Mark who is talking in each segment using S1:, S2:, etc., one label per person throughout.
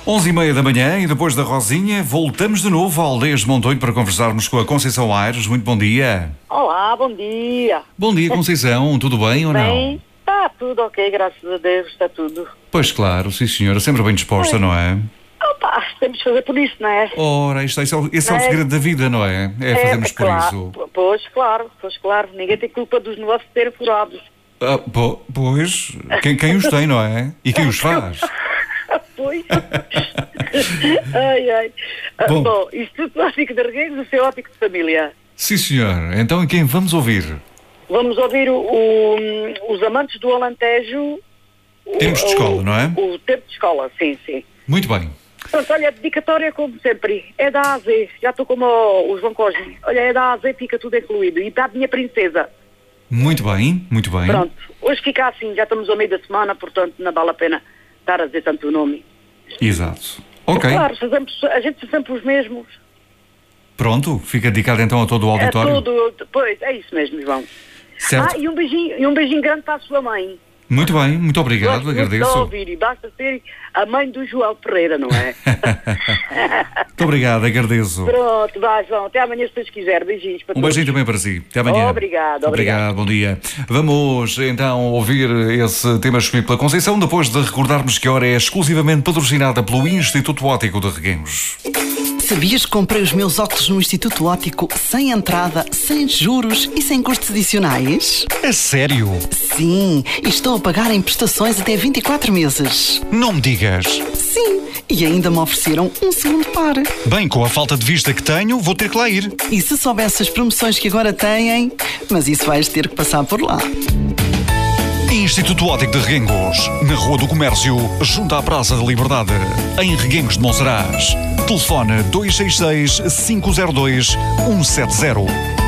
S1: 11h30 da manhã e depois da Rosinha, voltamos de novo à Aldeias de Montonho para conversarmos com a Conceição Aires. Muito bom dia.
S2: Olá, bom dia.
S1: Bom dia, Conceição. Tudo bem ou não?
S2: Bem, está tudo ok, graças a Deus, está tudo.
S1: Pois claro, sim senhora, sempre bem disposta, não é?
S2: Opa, temos de fazer por isso, não é?
S1: Ora, esse é o segredo da vida, não é? É fazermos por
S2: claro,
S1: isso.
S2: Pois claro. Ninguém tem culpa dos negócios terem furados.
S1: Pois, quem os tem, não é? E quem os faz?
S2: Pois. Ai. Bom, Instituto Óptico de Reguengos, o seu óptico de família.
S1: Sim senhor, então quem vamos ouvir?
S2: Vamos ouvir os amantes do Alentejo.
S1: Tempos de escola, não é?
S2: O tempo de escola, sim.
S1: Muito bem.
S2: Pronto, olha, a dedicatória como sempre, é da A a Z, já estou como o João Cogi. Olha, é da A a Z, fica tudo incluído. E para a minha princesa.
S1: Muito bem.
S2: Pronto, hoje fica assim, já estamos ao meio da semana, portanto não vale a pena estar a dizer tanto o nome.
S1: Exato. Ok.
S2: Claro, a gente é sempre os mesmos.
S1: Pronto, fica dedicado então a todo o auditório.
S2: É tudo, pois, é isso mesmo, João.
S1: Certo.
S2: E um beijinho grande para a sua mãe.
S1: Muito bem, muito obrigado,
S2: Gosto muito de
S1: agradeço.
S2: ouvir, e basta ser a mãe do João Pereira, não é?
S1: Muito obrigado, agradeço.
S2: Pronto, vai, João, até amanhã se Deus quiser, beijinhos para
S1: Um
S2: todos.
S1: beijinho também para si. Até amanhã.
S2: Obrigado.
S1: Bom dia. Vamos então ouvir esse tema escolhido pela Conceição, depois de recordarmos que a hora é exclusivamente patrocinada pelo Instituto Óptico de Reguengos.
S3: Sabias que comprei os meus óculos no Instituto Óptico sem entrada, sem juros e sem custos adicionais?
S4: A sério?
S3: Sim, e estou a pagar em prestações até 24 meses.
S4: Não me digas.
S3: Sim, e ainda me ofereceram um segundo par.
S4: Bem, com a falta de vista que tenho, vou ter que lá ir.
S3: E se soubesse as promoções que agora têm, mas isso vais ter que passar por lá.
S4: Instituto Óptico de Reguengos, na Rua do Comércio, junto à Praça da Liberdade, em Reguengos de Monsaraz. Telefone 266-502-170.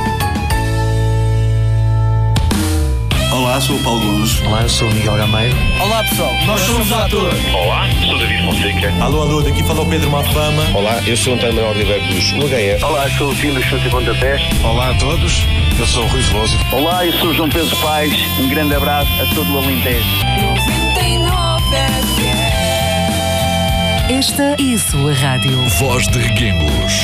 S5: Olá, sou o Paulo Luz.
S6: Olá, eu sou o Miguel Gameiro.
S7: Olá pessoal, nós somos o ator.
S8: Olá, sou David Fonseca.
S9: Alô, daqui fala o Pedro Mafama.
S10: Olá, eu sou o António Manuel Oliveira dos Nogueira.
S8: Olá, sou o Tino dos Chutes e Pontapés.
S11: Olá a todos, eu sou o Rui Veloso.
S12: Olá, eu sou o João Pedro Paes. Um grande abraço a todo o Alentejo.
S13: Esta é a sua rádio.
S14: Voz de Reguengos.